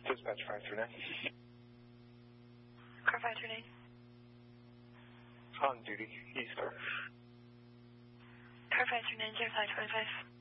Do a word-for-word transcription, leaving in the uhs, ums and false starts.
Dispatch five three nine. Car five three nine. On duty, East Star. Car five three nine, zero five twenty-five.